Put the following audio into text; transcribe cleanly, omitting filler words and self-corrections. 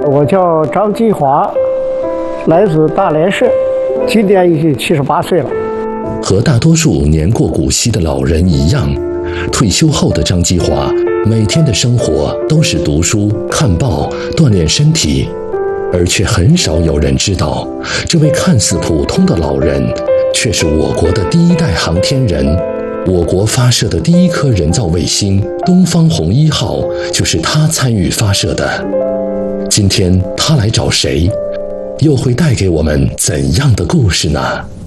我叫张继华，来自大连市，今年已经78岁了。 和大多数年过古稀的老人一样，退休后的张继华每天的生活都是读书、看报、锻炼身体，而却很少有人知道，这位看似普通的老人，却是我国的第一代航天人。我国发射的第一颗人造卫星东方红1号就是他参与发射的。今天他来找谁，又会带给我们怎样的故事呢？